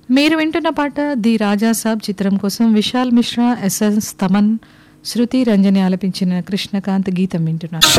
మీరు వింటున్న పాట ది రాజా సాబ్ చిత్రం కోసం విశాల్ మిశ్రా, ఎస్ఎస్ తమన్, శృతి రంజని ఆలపించిన కృష్ణకాంత్ గీతం వింటున్నారు.